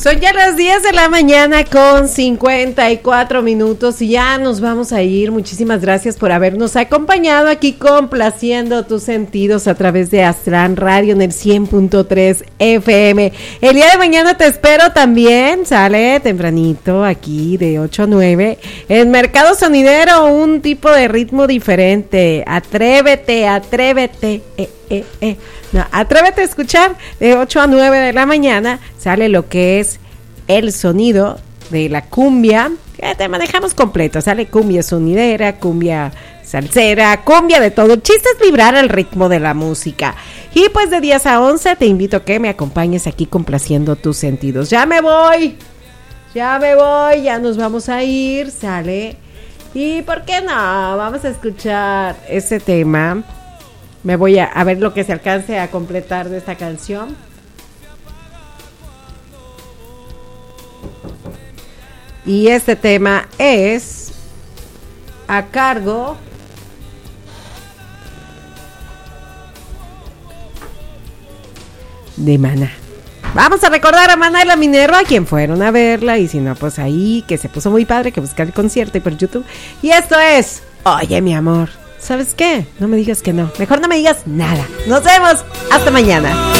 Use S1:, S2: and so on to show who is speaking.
S1: Son ya las 10 de la mañana con 54 minutos y ya nos vamos a ir. Muchísimas gracias por habernos acompañado aquí complaciendo tus sentidos a través de Astran Radio en el 100.3 FM. El día de mañana te espero también, sale tempranito aquí de 8 a 9 en Mercado Sonidero, un tipo de ritmo diferente. Atrévete. No, atrévete a escuchar de 8 a 9 de la mañana, sale lo que es el sonido de la cumbia, que te manejamos completo, sale cumbia sonidera, cumbia salsera, cumbia de todo, el chiste es vibrar al ritmo de la música. Y pues de 10 a 11 te invito a que me acompañes aquí complaciendo tus sentidos. Ya me voy, ya nos vamos a ir, sale. Y ¿por qué no? Vamos a escuchar ese tema. Me voy a ver lo que se alcance a completar de esta canción. Y este tema es a cargo de Maná. Vamos a recordar a Maná y la Minerva, quien fueron a verla. Y si no, pues ahí, que se puso muy padre, que buscar el concierto y por YouTube. Y esto es Oye, mi amor. ¿Sabes qué? No me digas que no. Mejor no me digas nada. Nos vemos. Hasta mañana.